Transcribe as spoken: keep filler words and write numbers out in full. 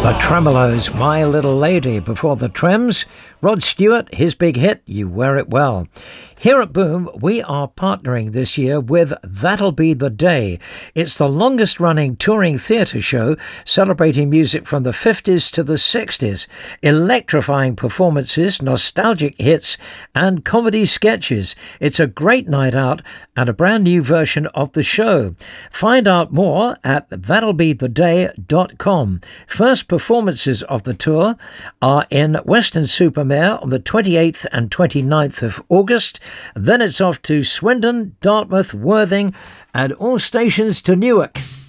The Tremeloes, My Little Lady. Before the Trems, Rod Stewart, his big hit, You Wear It Well. Here at Boom, we are partnering this year with That'll Be the Day. It's the longest running touring theatre show celebrating music from the fifties to the sixties, electrifying performances, nostalgic hits and comedy sketches. It's a great night out and a brand new version of the show. Find out more at that'll be the day dot com. First performances of the tour are in Weston-super-Mare on the twenty-eighth and twenty-ninth of August. Then it's off to Swindon, Dartmouth, Worthing and all stations to Newark.